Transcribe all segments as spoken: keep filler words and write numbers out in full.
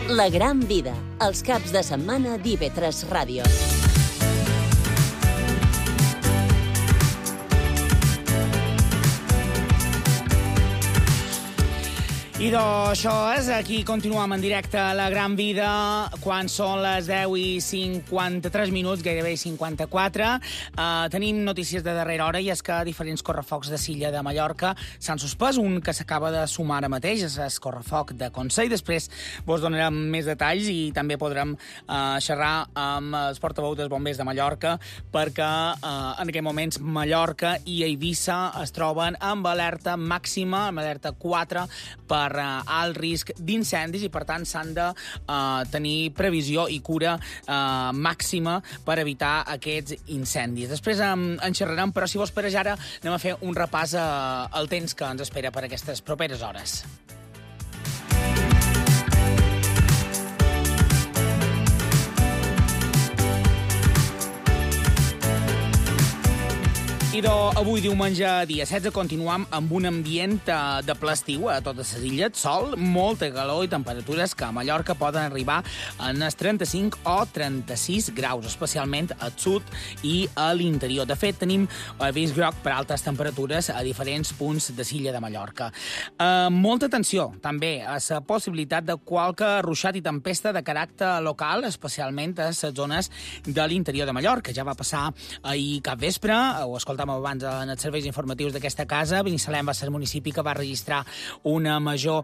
La gran vida, els caps de setmana d'I V tres Ràdio. I d'això és, aquí continuem en directe a La Gran Vida, quan són les deu i cinquanta-tres minuts, gairebé cinquanta-quatre. Uh, tenim notícies de darrera hora, i és que diferents correfocs de Silla de Mallorca s'han suspès. Un que s'acaba de sumar ara mateix és el correfoc de Consell. Després vos donarem més detalls i també podrem uh, xerrar amb els portaveus dels bombers de Mallorca, perquè uh, en aquests moments Mallorca i Eivissa es troben amb alerta màxima, amb alerta quatre, per alt risc d'incendis, i per tant s'han de uh, tenir previsió i cura uh, màxima per evitar aquests incendis. Després um, en xerrarem, però si vos per ara anem a fer un repàs uh, al temps que ens espera per aquestes properes hores. I do, avui, diumenge, dia setze, continuam amb un ambient de ple estiu a totes les illes. Sol, molta calor i temperatures que a Mallorca poden arribar en els trenta-cinc o trenta-sis graus, especialment al sud i a l'interior. De fet, tenim avís groc per altes temperatures a diferents punts de l'illa de Mallorca. Eh, molta atenció, també, a la possibilitat de qualque ruixat i tempesta de caràcter local, especialment a les zones de l'interior de Mallorca. Ja va passar ahir cap vespre, ho escoltàvem abans en els serveis informatius d'aquesta casa. Binissalem va ser el municipi que va registrar una major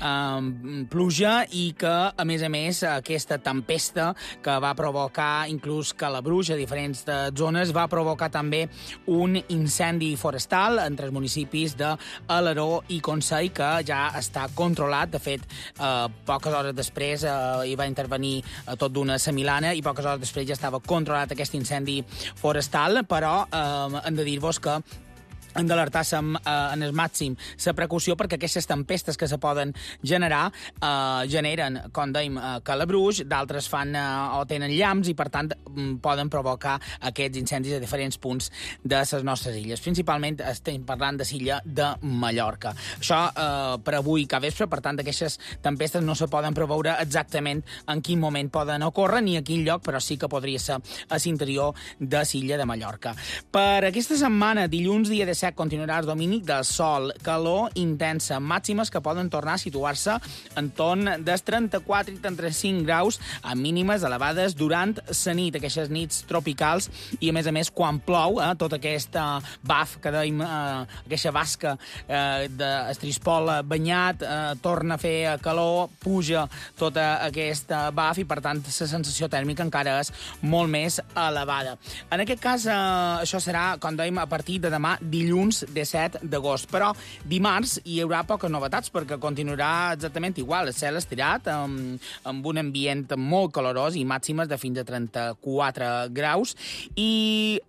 eh, pluja, i que, a més a més, aquesta tempesta que va provocar inclús calabruix a diferents zones va provocar també un incendi forestal entre els municipis d'Alaró i Consell, que ja està controlat. De fet, eh, poques hores després eh, hi va intervenir eh, tot d'una Samilana, i poques hores després ja estava controlat aquest incendi forestal, però eh, hem de dir-vos que hem d'alertar eh, en el màxim la precaució, perquè aquestes tempestes que se poden generar eh, generen, com dèiem, eh, calabruix, d'altres fan eh, o tenen llamps, i per tant poden provocar aquests incendis a diferents punts de les nostres illes. Principalment estem parlant de l'illa de Mallorca. Això eh, per avui cap vespre, per tant, aquestes tempestes no se poden preveure exactament en quin moment poden ocórrer ni a quin lloc, però sí que podria ser a l'interior de l'illa de Mallorca. Per aquesta setmana, dilluns, dia de continuarà el domini del sol, calor intensa, màximes que poden tornar a situar-se en torn dels trenta-quatre i trenta-cinc graus, amb mínimes elevades durant la nit, aquestes nits tropicals, i a més a més quan plou, eh, tota aquesta baf que dèiem, eh, aquesta basca eh, d'estrispol banyat, eh, torna a fer calor, puja tota aquesta baf, i per tant la sensació tèrmica encara és molt més elevada. En aquest cas, eh, això serà, com dèiem, a partir de demà, dilluns, dilluns disset d'agost. Però dimarts hi haurà poques novetats, perquè continuarà exactament igual. El cel estirat, amb, amb un ambient molt calorós i màximes de fins a trenta-quatre graus. I